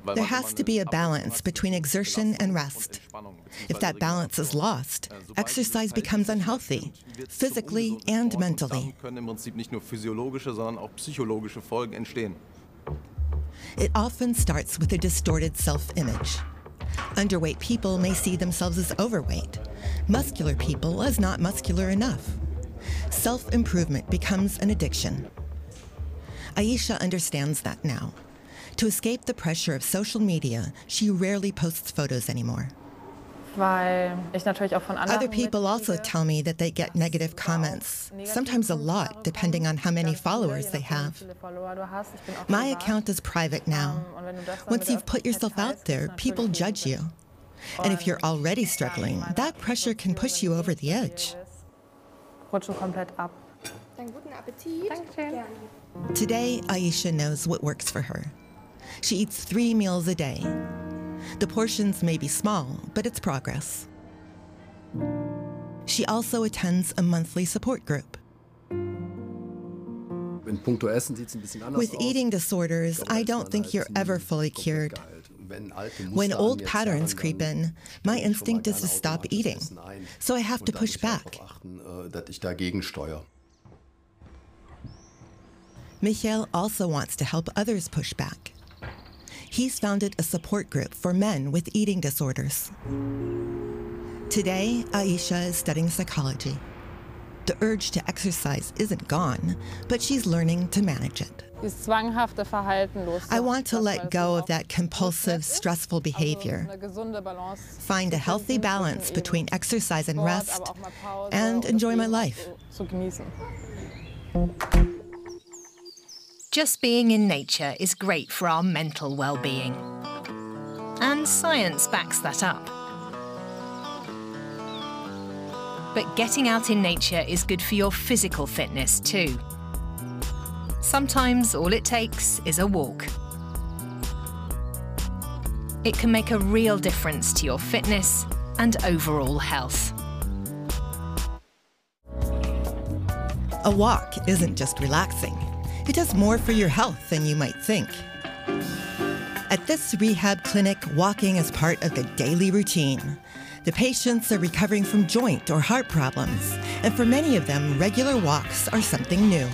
There has to be a balance between exertion and rest. If that balance is lost, exercise becomes unhealthy, physically and mentally. It often starts with a distorted self-image. Underweight people may see themselves as overweight, muscular people as not muscular enough. Self-improvement becomes an addiction. Ayesha understands that now. To escape the pressure of social media, she rarely posts photos anymore. Other people also tell me that they get negative comments, sometimes a lot, depending on how many followers they have. My account is private now. Once you've put yourself out there, people judge you. And if you're already struggling, that pressure can push you over the edge. Today, Ayesha knows what works for her. She eats 3 meals a day. The portions may be small, but it's progress. She also attends a monthly support group. With eating disorders, I don't think you're ever fully cured. When old patterns creep in, my instinct is to stop eating, so I have to push back. Michael also wants to help others push back. He's founded a support group for men with eating disorders. Today, Ayesha is studying psychology. The urge to exercise isn't gone, but she's learning to manage it. I want to let go of that compulsive, stressful behavior. Find a healthy balance between exercise and rest, and enjoy my life. Just being in nature is great for our mental well-being. And science backs that up. But getting out in nature is good for your physical fitness too. Sometimes all it takes is a walk. It can make a real difference to your fitness and overall health. A walk isn't just relaxing. It does more for your health than you might think. At this rehab clinic, walking is part of the daily routine. The patients are recovering from joint or heart problems, and for many of them, regular walks are something new.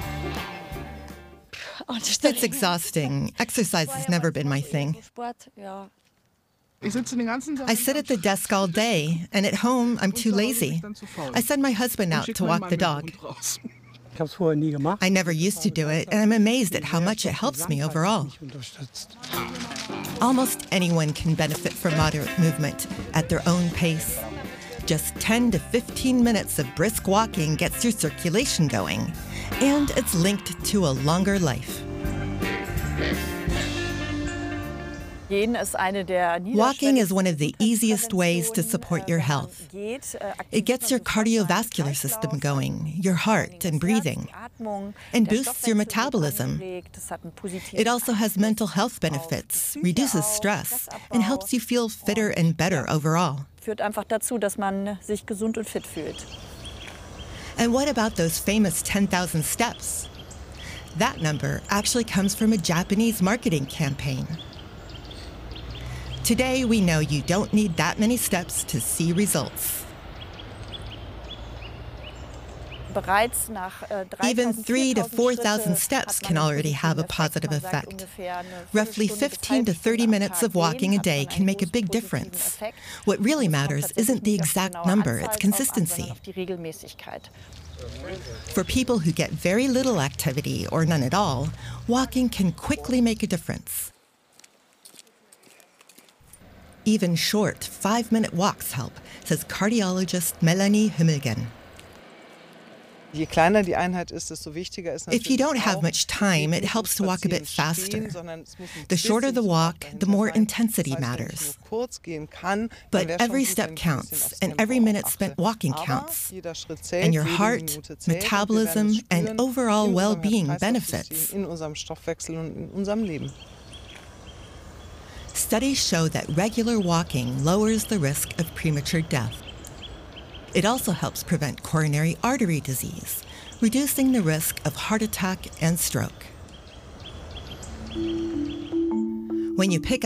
It's exhausting. Exercise has never been my thing. I sit at the desk all day, and at home, I'm too lazy. I send my husband out to walk the dog. I never used to do it, and I'm amazed at how much it helps me overall. Almost anyone can benefit from moderate movement at their own pace. Just 10 to 15 minutes of brisk walking gets your circulation going, and it's linked to a longer life. Walking is one of the easiest ways to support your health. It gets your cardiovascular system going, your heart and breathing, and boosts your metabolism. It also has mental health benefits, reduces stress, and helps you feel fitter and better overall. And what about those famous 10,000 steps? That number actually comes from a Japanese marketing campaign. Today, we know you don't need that many steps to see results. Even 3,000 to 4,000 steps can already have a positive effect. Roughly 15 to 30 minutes of walking a day can make a big difference. What really matters isn't the exact number, it's consistency. For people who get very little activity or none at all, walking can quickly make a difference. Even short 5-minute walks help, says cardiologist Melanie Himmelgen. If you don't have much time, it helps to walk a bit faster. The shorter the walk, the more intensity matters. But every step counts, and every minute spent walking counts. And your heart, metabolism, and overall well-being benefits. Studies show that regular walking lowers the risk of premature death. It also helps prevent coronary artery disease, reducing the risk of heart attack and stroke. When you pick